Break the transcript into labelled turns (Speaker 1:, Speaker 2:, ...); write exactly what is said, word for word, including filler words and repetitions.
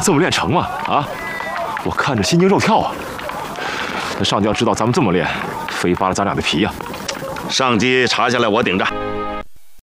Speaker 1: 这么练成吗？啊，我看着心惊肉跳啊！那上级要知道咱们这么练，非扒了咱俩的皮呀！
Speaker 2: 上级查下来，我顶着。